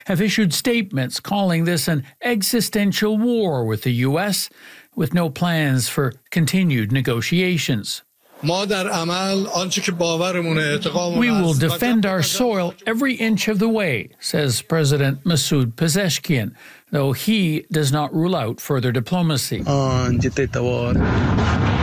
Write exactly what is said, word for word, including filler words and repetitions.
have issued statements calling this an existential war with the U S, with no plans for continued negotiations. We will defend our soil every inch of the way, says President Masoud Pezeshkian, though he does not rule out further diplomacy.